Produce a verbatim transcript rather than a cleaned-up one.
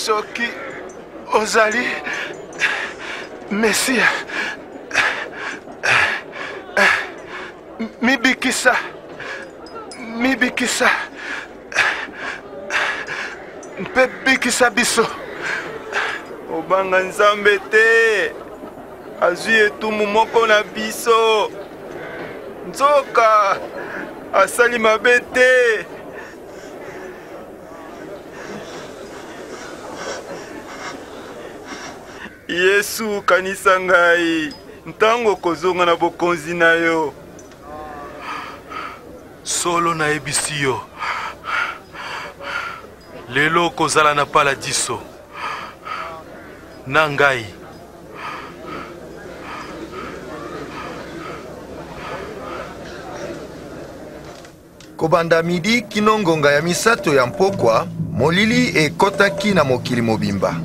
soki ozali Mesia, mibikisa mibikisa mpe bikisa biso. Obanga Nzambe te, azwi etumu moko na biso. Nzoka asali mabe te. Yesu kanisa ngai, ntango kozonga na bokonzi na yo. Solo na ebisi yo, lelo kozala na paladiso na ngai. Kobanda midi kino ngonga ya misato ya mpokwa, molili ekotaki na mokili mobimba.